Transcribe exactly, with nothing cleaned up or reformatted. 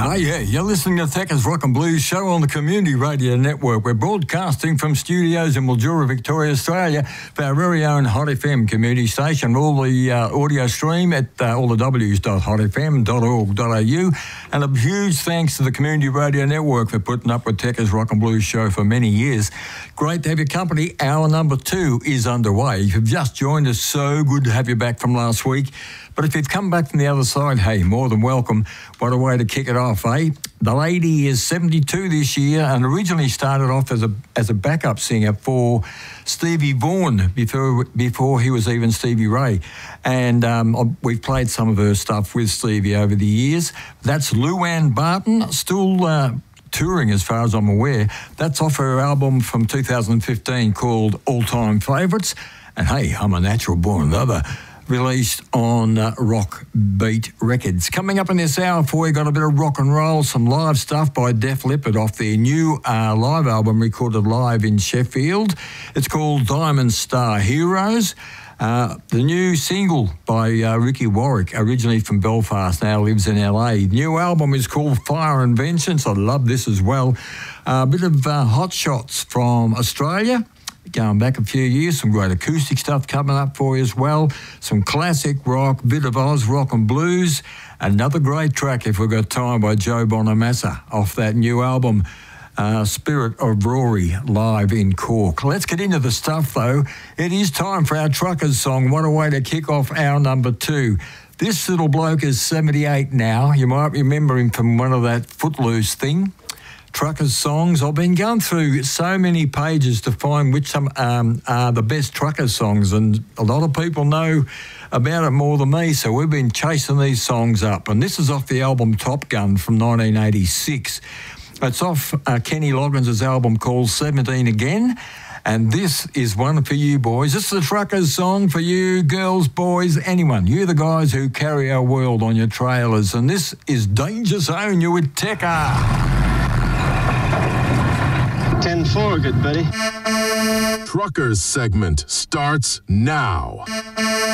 Oh yeah, you're listening to Thecker's Rock and Blues show on the Community Radio Network. We're broadcasting from studios in Mildura, Victoria, Australia, for our very own Hot F M community station. All the uh, audio stream at uh, all the w's dot hot f m dot org dot a u. And a huge thanks to the Community Radio Network for putting up with Thecker's Rock and Blues show for many years. Great to have your company. Hour number two is underway. If you've just joined us, so good to have you back from last week. But if you've come back from the other side, hey, more than welcome. What a way to kick it off, eh? The lady is seventy-two this year and originally started off as a as a backup singer for Stevie Vaughan before before he was even Stevie Ray. And um, we've played some of her stuff with Stevie over the years. That's Luann Barton, still uh, touring as far as I'm aware. That's off her album from two thousand fifteen called All Time Favourites. And hey, I'm a natural born lover. Released on uh, Rock Beat Records. Coming up in this hour for you, got a bit of rock and roll, some live stuff by Def Leppard off their new uh, live album recorded live in Sheffield. It's called Diamond Star Heroes. Uh, the new single by uh, Ricky Warwick, originally from Belfast, now lives in L A. New album is called Fire and Vengeance. I love this as well. A uh, bit of uh, hot shots from Australia. Going back a few years, some great acoustic stuff coming up for you as well. Some classic rock, bit of Oz rock and blues. Another great track, if we've got time, by Joe Bonamassa off that new album, uh, Spirit of Rory, live in Cork. Let's get into the stuff, though. It is time for our Truckers song. What a way to kick off hour number two. This little bloke is seventy-eight now. You might remember him from one of that Footloose thing. Truckers songs. I've been going through so many pages to find which some um, are the best Truckers songs, and a lot of people know about it more than me, so we've been chasing these songs up. And this is off the album Top Gun from nineteen eighty-six. It's off uh, Kenny Loggins' album called seventeen Again, and this is one for you boys. This is a Truckers song for you girls, boys, anyone. You're the guys who carry our world on your trailers, and this is Danger Zone. You're with Tecker. ten four, good buddy. Truckers segment starts now.